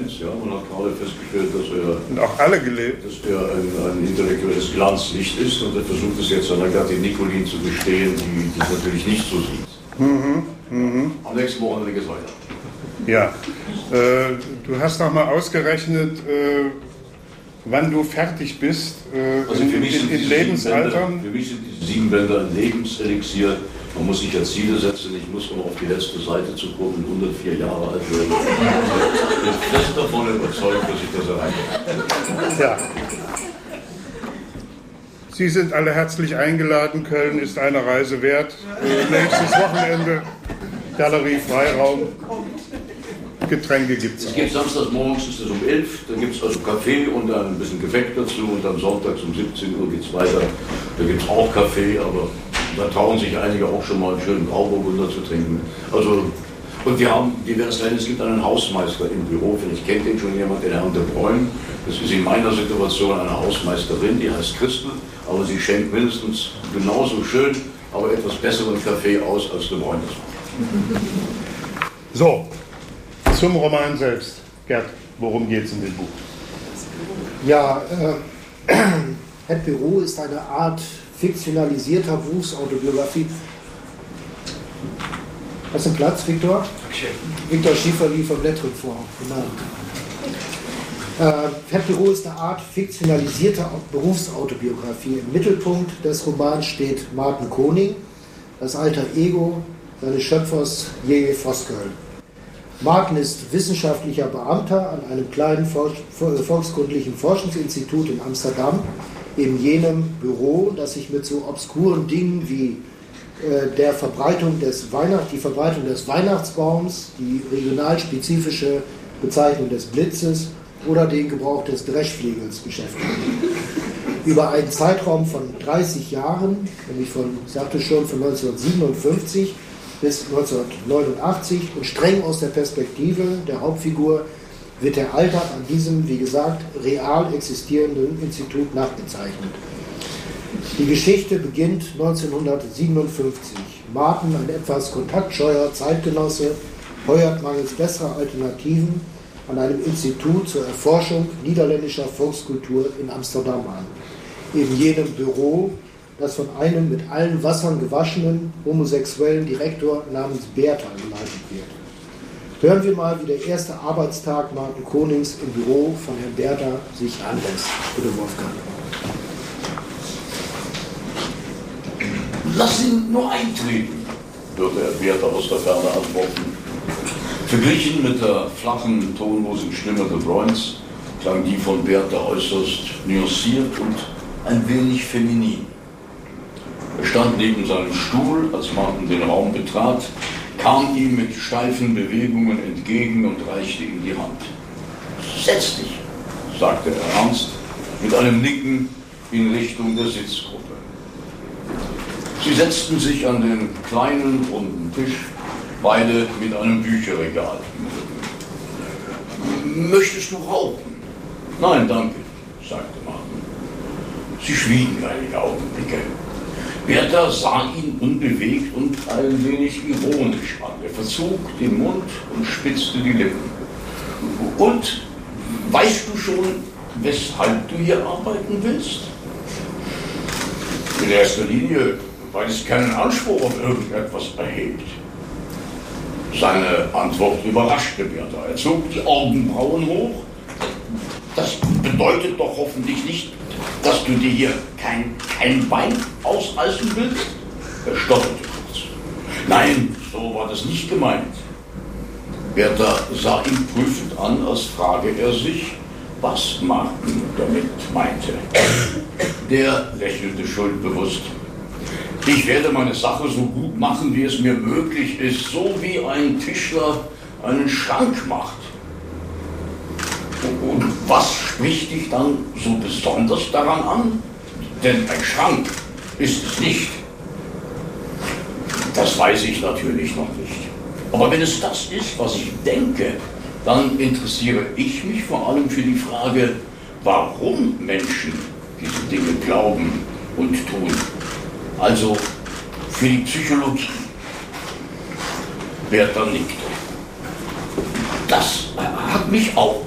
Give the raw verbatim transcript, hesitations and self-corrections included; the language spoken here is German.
Intelligenz. Ja? Man hat gerade festgestellt, dass er, und auch alle gelebt. Dass er ein, ein intellektuelles Glanzlicht ist und er versucht es jetzt seiner Gattin Nicolin zu gestehen, die das natürlich nicht so sieht. Mhm. Mhm. Am nächsten Wochenende geht es weiter. Ja, äh, du hast noch mal ausgerechnet, äh, wann du fertig bist äh, also in, in, in Lebensaltern. Für mich sind diese sieben Bänder ein Lebenselixier. Man muss sich ja Ziele setzen. Ich muss nur auf die letzte Seite zu gucken, hundertvier Jahre alt werden. Ich bin fest davon überzeugt, dass ich das erreiche. Ja. Sie sind alle herzlich eingeladen. Köln ist eine Reise wert. Äh, nächstes Wochenende, Galerie Freiraum. Getränke gibt es. Es gibt samstags morgens ist es um elf, dann gibt es also Kaffee und dann ein bisschen Gebäck dazu und dann sonntags um siebzehn Uhr geht es weiter. Da gibt es auch Kaffee, aber da trauen sich einige auch schon mal einen schönen Grauburgunder zu trinken. Also, und wir haben diverse Länder, es gibt einen Hausmeister im Büro, vielleicht kennt den schon jemand, den Herrn de Bruyne. Das ist in meiner Situation eine Hausmeisterin, die heißt Christel, aber sie schenkt mindestens genauso schön, aber etwas besseren Kaffee aus, als de Bruyne das macht. So. Zum Roman selbst. Gerd, worum geht es in dem Buch? Ja, äh, Het Büro ist eine Art fiktionalisierter Berufsautobiografie. Hast du einen Platz, Viktor? Okay. Viktor Schieferli vom Lettres-Fonds. Genau. Äh, Het Büro ist eine Art fiktionalisierter Berufsautobiografie. Im Mittelpunkt des Romans steht Martin Koning, das alter Ego seines Schöpfers J. Voskuil. Martin ist wissenschaftlicher Beamter an einem kleinen volkskundlichen Forschungsinstitut in Amsterdam, in jenem Büro, das sich mit so obskuren Dingen wie äh, der Verbreitung des Weihnacht, die Verbreitung des Weihnachtsbaums, die regionalspezifische Bezeichnung des Blitzes oder den Gebrauch des Dreschflegels beschäftigt. Über einen Zeitraum von dreißig Jahren, nämlich von, ich sagte schon, von neunzehnhundertsiebenundfünfzig bis neunzehnhundertneunundachtzig und streng aus der Perspektive der Hauptfigur wird der Alltag an diesem, wie gesagt, real existierenden Institut nachgezeichnet. Die Geschichte beginnt neunzehnhundertsiebenundfünfzig. Martin, ein etwas kontaktscheuer Zeitgenosse, heuert mangels besserer Alternativen an einem Institut zur Erforschung niederländischer Volkskultur in Amsterdam an. In jenem Büro, das von einem mit allen Wassern gewaschenen homosexuellen Direktor namens Bertha geleitet wird. Hören wir mal, wie der erste Arbeitstag Martin Konings im Büro von Herrn Bertha sich anlässt. Bitte, Wolfgang. Lass ihn nur eintreten, würde Herr Bertha aus der Ferne antworten. Verglichen mit der flachen, tonlosen Stimme de Bruynes klang die von Bertha äußerst nuanciert und ein wenig feminin. Er stand neben seinem Stuhl, als Martin den Raum betrat, kam ihm mit steifen Bewegungen entgegen und reichte ihm die Hand. »Setz dich«, sagte er ernst, mit einem Nicken in Richtung der Sitzgruppe. Sie setzten sich an den kleinen, runden Tisch, beide mit einem Bücherregal im Rücken. »Möchtest du rauchen?« »Nein, danke«, sagte Martin. Sie schwiegen einige Augenblicke. Bertha sah ihn unbewegt und ein wenig ironisch an. Er verzog den Mund und spitzte die Lippen. »Und weißt du schon, weshalb du hier arbeiten willst?« »In erster Linie, weil es keinen Anspruch auf irgendetwas erhebt.« Seine Antwort überraschte Bertha. Er zog die Augenbrauen hoch. »Das bedeutet doch hoffentlich nicht, dass du dir hier kein, kein Bein ausreißen willst?« Er stotterte kurz. »Nein, so war das nicht gemeint.« Bertha sah ihn prüfend an, als frage er sich, was Martin damit meinte. Der lächelte schuldbewusst. »Ich werde meine Sache so gut machen, wie es mir möglich ist, so wie ein Tischler einen Schrank macht.« »Und was spricht dich dann so besonders daran an? Denn ein Schrank ist es nicht.« »Das weiß ich natürlich noch nicht. Aber wenn es das ist, was ich denke, dann interessiere ich mich vor allem für die Frage, warum Menschen diese Dinge glauben und tun. Also für die Psychologie.« Bertha nickte. »Das hat mich auch